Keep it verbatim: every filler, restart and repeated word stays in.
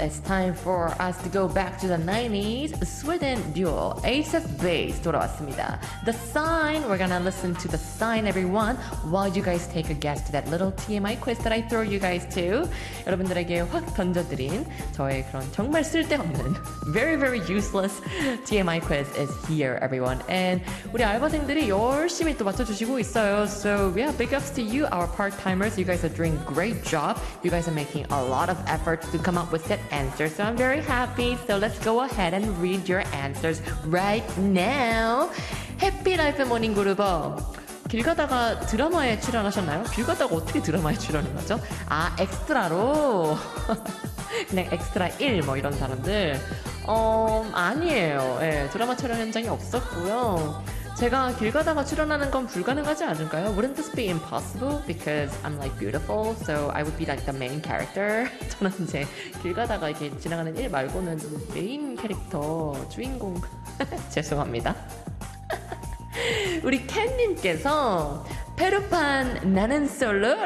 it's time for us to go back to the nineties. Sweden duo Ace of Base 돌아왔습니다. The Sign. We're gonna listen to The Sign, everyone, while you guys take a guess to that little T M I quiz that I throw you guys to. 여러분들에게 확 던져드린 저의 그런 정말 쓸데없는 very very useless T M I quiz is here, everyone. And 우리 알바생들이 열심히 또 맞춰주시고 있어요. So yeah, big ups to you, our part-timers. You guys are doing a great job. You guys are making a lot of effort to come up with that answer. So I'm very happy. So let's go ahead and read your answers right now. 해피라이프 모닝그룹어. 길 가다가 드라마에 출연하셨나요? 길 가다가 어떻게 드라마에 출연을 하죠? 아, 엑스트라로? 그냥 엑스트라 일 뭐 이런 사람들. 어, 아니에요. 예, 드라마 촬영 현장이 없었고요. 제가 길 가다가 출연하는 건 불가능하지 않을까요? Wouldn't this be impossible? Because I'm like beautiful, so I would be like the main character. 저는 이제 길 가다가 이렇게 지나가는 일 말고는 메인 캐릭터, 주인공. 죄송합니다. 우리 캔님께서 페루판 나는 솔로